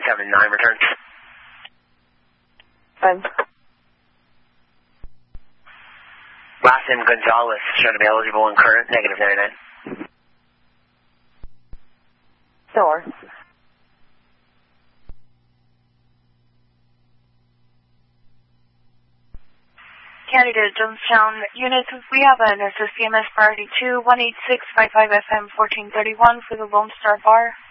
379, return. Fine. Last name Gonzalez, shown to be eligible and current, negative 99. Sure. Candidate Jonestown unit, we have an SSCMS priority 2, 18655 FM 1431 for the Lone Star Bar.